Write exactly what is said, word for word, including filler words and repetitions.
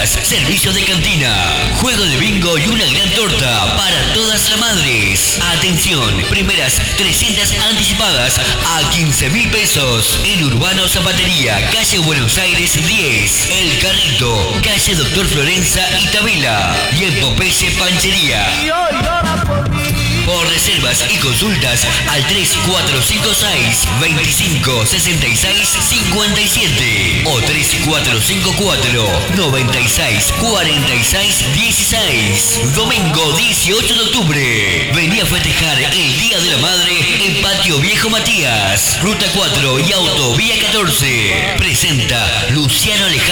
bebidas, servicio de cantina, juego de bingo y una gran torta para todas las madres. Atención, primeras trescientas anticipadas a quince mil pesos en Urbano Zapatería, calle Buenos Aires diez, El Carrito, calle Doctor Florenza y Tabela, y en Popeye Panchería. Por reservas y consultas al tres cuatro cinco seis, veinticinco, sesenta y seis, cincuenta y siete o tres cuatro cinco cuatro, noventa y seis, cuarenta y seis, dieciséis. Domingo dieciocho de octubre. Vení a festejar el Día de la Madre en Patio Viejo Matías, Ruta cuatro y Autovía catorce. Presenta Luciano Alejandro.